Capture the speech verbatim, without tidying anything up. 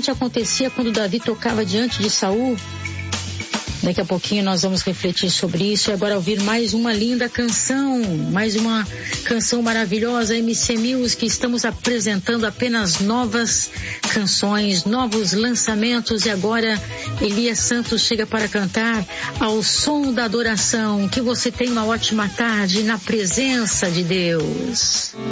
exatamente acontecia quando Davi tocava diante de Saul. Daqui a pouquinho nós vamos refletir sobre isso e agora ouvir mais uma linda canção, mais uma canção maravilhosa, M C Music. Estamos apresentando apenas novas canções, novos lançamentos e agora Elias Santos chega para cantar ao som da adoração. Que você tenha uma ótima tarde na presença de Deus.